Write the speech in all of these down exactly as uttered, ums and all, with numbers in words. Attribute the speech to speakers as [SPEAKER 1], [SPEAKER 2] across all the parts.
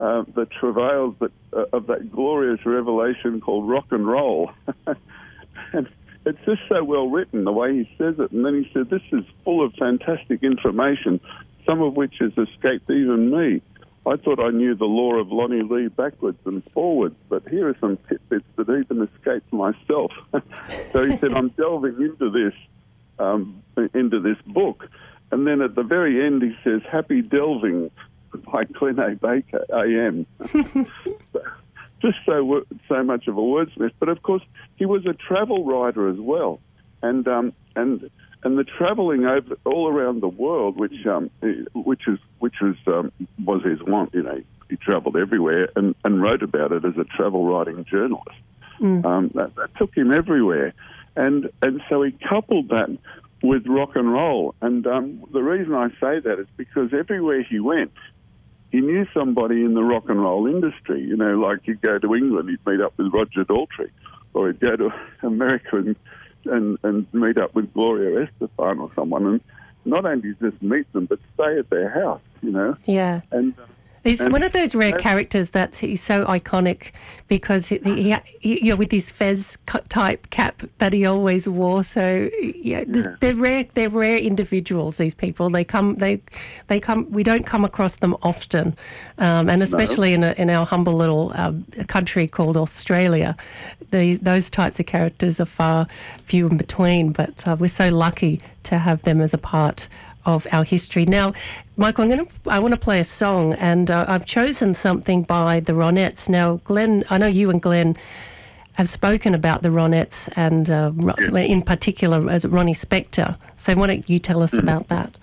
[SPEAKER 1] uh, the travails that, uh, of that glorious revelation called rock and roll. And it's just so well written, the way he says it. And then he said, this is full of fantastic information, some of which has escaped even me. I thought I knew the law of Lonnie Lee backwards and forwards, but here are some tidbits that even escaped myself. So he said, I'm delving into this, um, into this book. And then at the very end, he says, Happy Delving by Glenn A. Baker, A M Just so so much of a wordsmith. But, of course, he was a travel writer as well. And um, and and the travelling over all around the world, which um, which is which was um, was his want. You know, he travelled everywhere and, and wrote about it as a travel writing journalist. Mm. Um, that, that took him everywhere, and and so he coupled that with rock and roll. And um, the reason I say that is because everywhere he went, he knew somebody in the rock and roll industry. You know, like he'd go to England, he'd meet up with Roger Daltrey, or he'd go to America and and, and meet up with Gloria Estefan or someone, and not only just meet them, but stay at their house, you know.
[SPEAKER 2] Yeah.
[SPEAKER 1] And uh,
[SPEAKER 2] he's
[SPEAKER 1] and,
[SPEAKER 2] one of those rare characters that's he's so iconic because he, he, he you know, with his fez type cap that he always wore. So yeah, yeah. they're rare. They're rare individuals. These people. They come. They they come. We don't come across them often, um, and especially no. in a, in our humble little um, country called Australia, the those types of characters are far few in between. But uh, we're so lucky to have them as a part of our history. Now, Michael, I'm going to, I want to play a song, and uh, I've chosen something by the Ronettes. Now, Glenn, I know you and Glenn have spoken about the Ronettes, and uh, yeah. in particular as Ronnie Spector. So why don't you tell us mm. about that?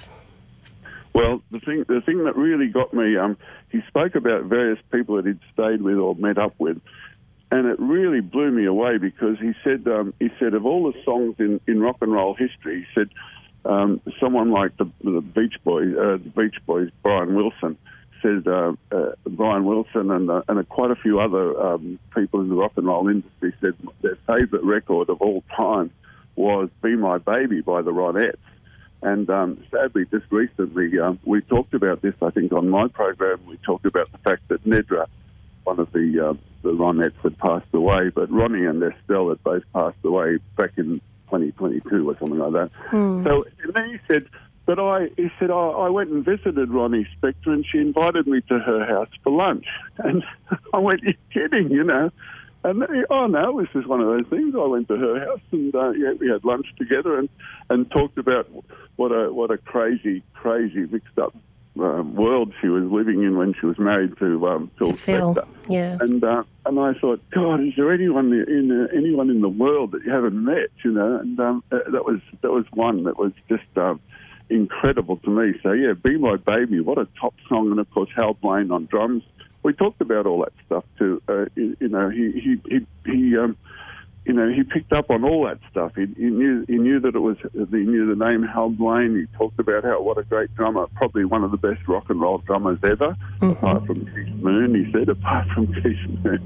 [SPEAKER 1] Well, the thing the thing that really got me, um, he spoke about various people that he'd stayed with or met up with, and it really blew me away because he said um, he said of all the songs in, in rock and roll history, he said, Um, someone like the, the Beach Boys, uh, the Beach Boys, Brian Wilson, said uh, uh, Brian Wilson and uh, and uh, quite a few other um, people in the rock and roll industry said their favourite record of all time was "Be My Baby" by the Ronettes. And um, sadly, just recently, um, we talked about this. I think on my program, we talked about the fact that Nedra, one of the uh, the Ronettes, had passed away, but Ronnie and Estelle had both passed away back in twenty twenty-two or something like that. Hmm. So and then he said, but I, he said, I, I went and visited Ronnie Spector and she invited me to her house for lunch. And I went, you're kidding, you know. And then, oh no, it was just one of those things. I went to her house and uh, yeah, we had lunch together and, and talked about what a what a crazy, crazy mixed up Um, world she was living in when she was married to um, Phil
[SPEAKER 2] Phil,
[SPEAKER 1] Spector.
[SPEAKER 2] yeah.
[SPEAKER 1] And uh, and I thought, God, is there anyone in uh, anyone in the world that you haven't met? You know, and um, uh, that was that was one that was just um, incredible to me. So yeah, "Be My Baby," what a top song, and of course Hal Blaine on drums. We talked about all that stuff too. Uh, you, you know, he he he. he um, You know, he picked up on all that stuff. He, he knew he knew that it was. He knew the name Hal Blaine. He talked about how what a great drummer, probably one of the best rock and roll drummers ever, mm-hmm. apart from Keith Moon. He said, apart from Keith Moon.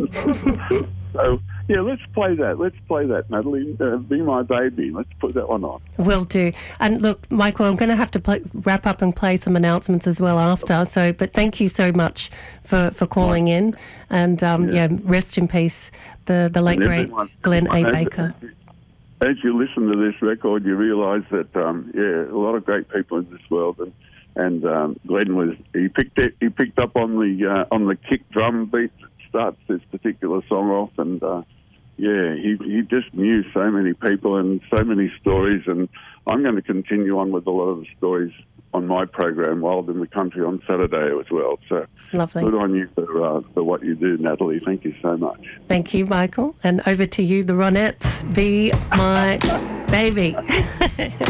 [SPEAKER 1] So yeah, let's play that. Let's play that, Natalie. Uh, "Be My Baby." Let's put that one on.
[SPEAKER 2] Will do. And look, Michael, I'm going to have to play, wrap up and play some announcements as well after. So, but thank you so much for, for calling in, and um, yeah. yeah, rest in peace, the the late great Glenn A. Baker.
[SPEAKER 1] As, as you listen to this record, you realise that um, yeah, a lot of great people in this world, and and um, Glenn was he picked it, he picked up on the uh, on the kick drum beat that starts this particular song off, and uh, yeah, he he just knew so many people and so many stories, and I'm going to continue on with a lot of the stories on my program, Wild in the Country, on Saturday as well. So
[SPEAKER 2] lovely.
[SPEAKER 1] Good on you for uh, for what you do, Natalie. Thank you so much.
[SPEAKER 2] Thank you, Michael. And over to you, the Ronettes. "Be My Baby."